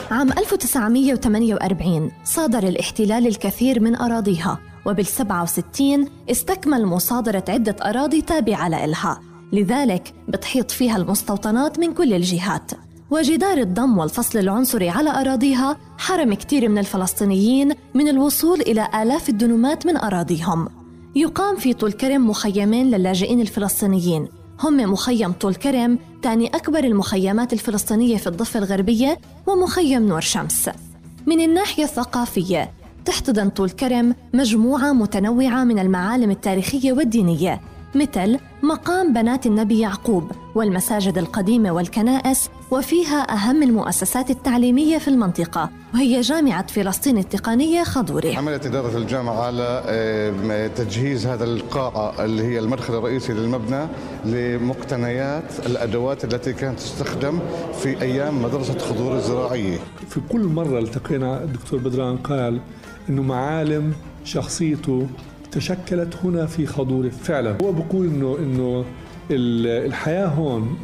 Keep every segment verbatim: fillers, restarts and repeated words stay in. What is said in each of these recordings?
عام ألف وتسعمئة وثمانية وأربعين صادر الاحتلال الكثير من أراضيها، وبالسبعة وستين استكمل مصادرة عدة أراضي تابعة لإلها، لذلك بتحيط فيها المستوطنات من كل الجهات. وجدار الضم والفصل العنصري على أراضيها حرم كتير من الفلسطينيين من الوصول إلى آلاف الدنومات من أراضيهم. يقام في طول كرم مخيمين للاجئين الفلسطينيين، هم مخيم طول كرم تاني أكبر المخيمات الفلسطينية في الضفة الغربية، ومخيم نور شمس. من الناحية الثقافية تحتضن طول كرم مجموعة متنوعة من المعالم التاريخية والدينية، مثل مقام بنات النبي يعقوب والمساجد القديمة والكنائس، وفيها أهم المؤسسات التعليمية في المنطقة وهي جامعة فلسطين التقنية خضوري. عملت إدارة الجامعة على تجهيز هذا القاعة اللي هي المدخل الرئيسي للمبنى لمقتنيات الأدوات التي كانت تستخدم في أيام مدرسة خضور الزراعية. في كل مرة التقينا الدكتور بدران قال إنه معالم شخصيته تشكلت هنا في خضوري. فعلا هو بيقول إنه إنه الحياة هون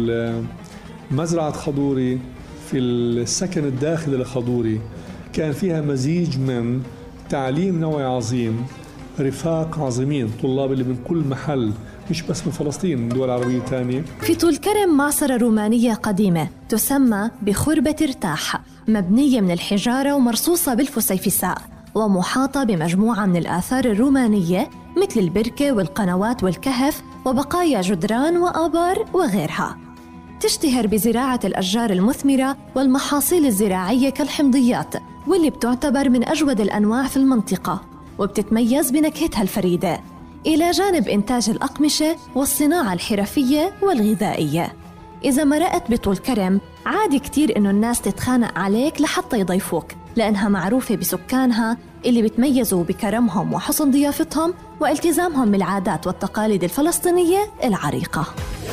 بالمزرعة خضوري في السكن الداخلي لخضوري كان فيها مزيج من تعليم نوعي عظيم، رفاق عظيمين، طلاب اللي من كل محل مش بس من فلسطين، من دول عربية تانية. في طول كرم معصرة رومانية قديمة تسمى بخربة ارتاح، مبنية من الحجارة ومرصوصة بالفسيفساء، ومحاطة بمجموعة من الآثار الرومانية مثل البركة والقنوات والكهف وبقايا جدران وآبار وغيرها. تشتهر بزراعة الأشجار المثمرة والمحاصيل الزراعية كالحمضيات، واللي بتعتبر من أجود الأنواع في المنطقة، وبتتميز بنكهتها الفريدة، إلى جانب إنتاج الأقمشة والصناعة الحرفية والغذائية. إذا مرقت بطول كرم عادي كتير إنه الناس تتخانق عليك لحتى يضيفوك، لأنها معروفة بسكانها اللي بتميزوا بكرمهم وحسن ضيافتهم والتزامهم بالعادات والتقاليد الفلسطينية العريقة.